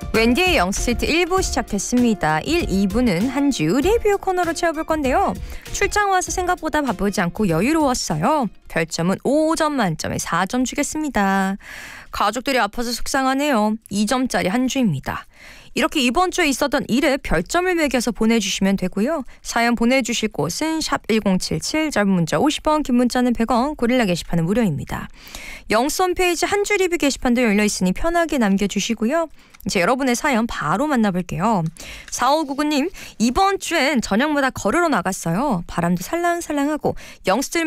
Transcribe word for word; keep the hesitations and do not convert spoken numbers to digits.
웬디의 영스트리트 일 부 시작했습니다. 일, 이 부는 한 주 리뷰 코너로 채워볼 건데요. 출장 와서 생각보다 바쁘지 않고 여유로웠어요. 별점은 오 점 만점에 사 점 주겠습니다. 가족들이 아파서 속상하네요. 이 점짜리 한 주입니다. 이렇게 이번 주에 있었던 일에 별점을 매겨서 보내주시면 되고요. 사연 보내주실 곳은 샵 일공칠칠, 짧은 문자 오십 원, 긴 문자는 백 원, 고릴라 게시판은 무료입니다. 영스 홈페이지 한 줄 리뷰 게시판도 열려있으니 편하게 남겨주시고요. 이제 여러분의 사연 바로 만나볼게요. 사오구구 님, 이번 주엔 저녁마다 걸으러 나갔어요. 바람도 살랑살랑하고 영스들